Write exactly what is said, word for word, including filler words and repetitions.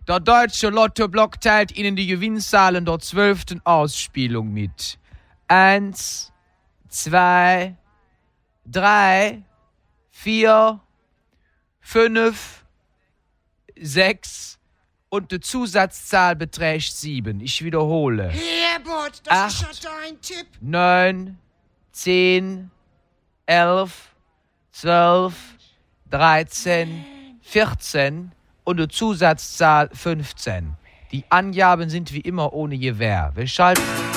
Der Deutsche Lottoblock teilt Ihnen die Gewinnzahlen der zwölften Ausspielung mit. Eins, zwei, drei, vier, fünf, sechs und die Zusatzzahl beträgt sieben. Ich wiederhole. Herbert, das Acht. ist ja dein Tipp. neun, zehn, elf, zwölf, dreizehn, vierzehn und die Zusatzzahl fünfzehn. Die Angaben sind wie immer ohne Gewähr. Wir schalten...